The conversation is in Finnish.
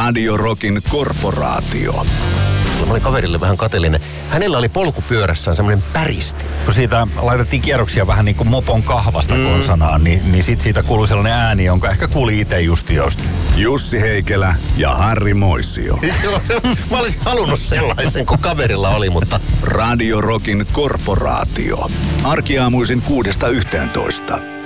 Radio Rockin korporaatio. Mä olin kaverille vähän kateellinen. Hänellä oli polkupyörässään semmoinen päristi. Kun siitä laitettiin kierroksia vähän niin kuin mopon kahvasta konsanaan, niin sit siitä kuului sellainen ääni, jonka ehkä kuuli itse just josta. Jussi Heikelä ja Harri Moisio. Mä olisin halunnut sellaisen, kun kaverilla oli, mutta... Radio Rockin korporaatio. Arkiaamuisin 6–11.